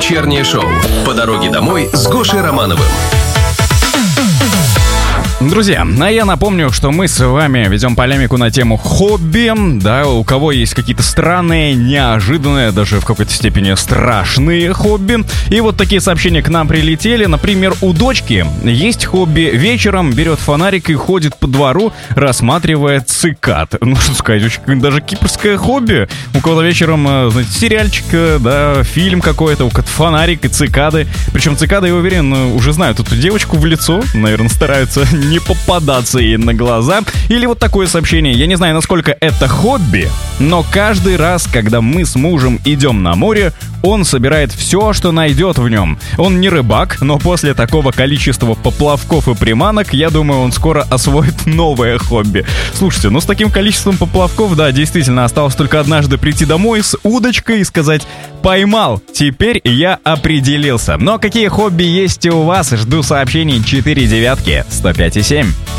Вечернее шоу «По дороге домой» с Гошей Романовым. Друзья, а я напомню, что мы с вами ведем полемику на тему хобби, да, у кого есть какие-то странные, неожиданные, даже в какой-то степени страшные хобби. И вот такие сообщения к нам прилетели. Например, у дочки есть хобби: вечером берет фонарик и ходит по двору, рассматривая цикад. Ну, что сказать, очень даже кипрское хобби. У кого-то вечером, знаете, сериальчик, да, фильм какой-то, у кого-то фонарик и цикады. Причем цикады, я уверен, уже знают эту девочку в лицо, наверное, стараются не попадаться ей на глаза. Или вот такое сообщение: я не знаю, насколько это хобби, но каждый раз, когда мы с мужем идем на море, он собирает все, что найдет в нем. Он не рыбак, но после такого количества поплавков и приманок, я думаю, он скоро освоит новое хобби. Слушайте, ну с таким количеством поплавков, да, действительно, осталось только однажды прийти домой с удочкой и сказать: поймал, теперь я определился. Но какие хобби есть у вас? Жду сообщений 4 девятки 105,7.